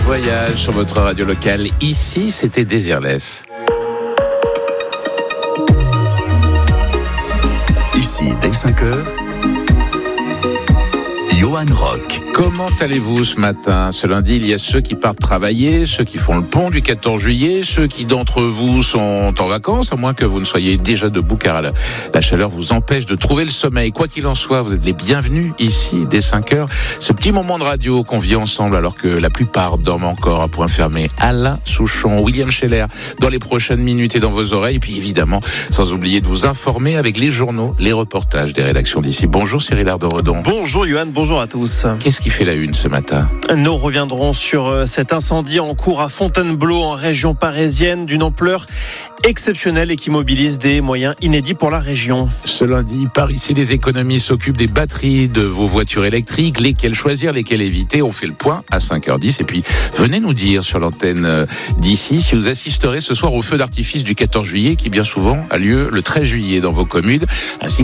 Voyage sur votre radio locale. Ici, c'était Désirless. Ici, dès 5h, Johan Rock. Comment allez-vous ce matin ? Ce lundi, il y a ceux qui partent travailler, ceux qui font le pont du 14 juillet, ceux qui d'entre vous sont en vacances, à moins que vous ne soyez déjà debout, car la chaleur vous empêche de trouver le sommeil. Quoi qu'il en soit, vous êtes les bienvenus ici, dès 5h. Ce petit moment de radio qu'on vit ensemble, alors que la plupart dorment encore à point fermé. Alain Souchon, William Scheller, dans les prochaines minutes et dans vos oreilles. Et puis évidemment, sans oublier de vous informer avec les journaux, les reportages des rédactions d'ici. Bonjour Cyril Ardo-Redon. Bonjour Johan, bonjour à tous. Qu'est-ce qui fait la une ce matin ? Nous reviendrons sur cet incendie en cours à Fontainebleau, en région parisienne, d'une ampleur exceptionnelle et qui mobilise des moyens inédits pour la région. Ce lundi, par ici, les économies s'occupent des batteries de vos voitures électriques, lesquelles choisir, lesquelles éviter. On fait le point à 5h10 et puis venez nous dire sur l'antenne d'ici si vous assisterez ce soir au feu d'artifice du 14 juillet qui bien souvent a lieu le 13 juillet dans vos communes, ainsi